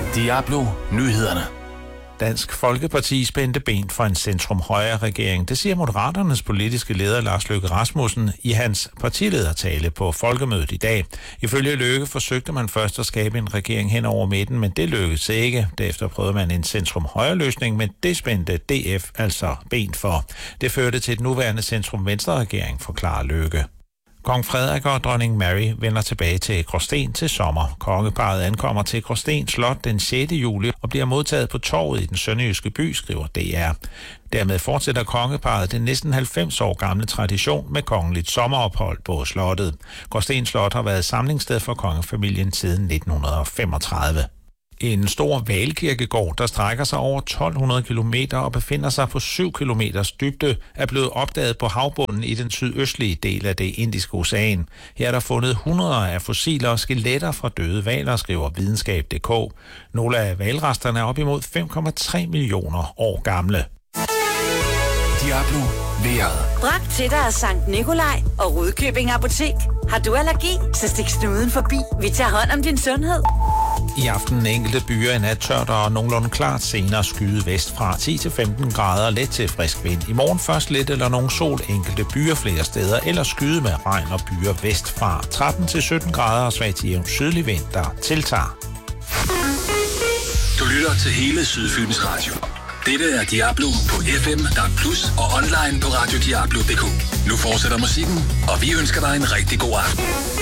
Diablo Nyhederne. Dansk Folkeparti spændte ben for en centrum-højre-regering. Det siger Moderaternes politiske leder Lars Løkke Rasmussen i hans partiledertale på folkemødet i dag. Ifølge Løkke forsøgte man først at skabe en regering hen over midten, men det lykkedes ikke. Derefter prøvede man en centrum-højre-løsning, men det spændte DF altså ben for. Det førte til et nuværende centrum-venstre-regering, forklarer Løkke. Kong Frederik og dronning Mary vender tilbage til Gråsten til sommer. Kongeparret ankommer til Gråsten Slot den 6. juli og bliver modtaget på torvet i den sønderjyske by, skriver DR. Dermed fortsætter kongeparret den næsten 90 år gamle tradition med kongeligt sommerophold på slottet. Gråsten Slot har været samlingssted for kongefamilien siden 1935. En stor hvalkirkegård, der strækker sig over 1200 kilometer og befinder sig på 7 kilometers dybde, er blevet opdaget på havbunden i den sydøstlige del af det Indiske Ocean. Her er der fundet hundreder af fossiler og skeletter fra døde hvaler, skriver videnskab.dk. Nogle af hvalresterne er op imod 5,3 millioner år gamle. Diablo vejret. Bragt til dig af Sankt Nikolaj og Rudkøbing Apotek. Har du allergi, så stik snuden forbi. Vi tager hånd om din sundhed. I aften enkelte byer i nat tørt og nogenlunde klart, senere skyde vest fra 10-15 grader, let til frisk vind. I morgen først lidt eller nogen sol, enkelte byer flere steder, eller skyde med regn og byer vest fra 13-17 grader og svag til jævn sydlig vind, der tiltager. Du lytter til hele Sydfyns Radio. Dette er Diablo på FM, DAB+ og online på radiodiablo.dk. Nu fortsætter musikken, og vi ønsker dig en rigtig god aften.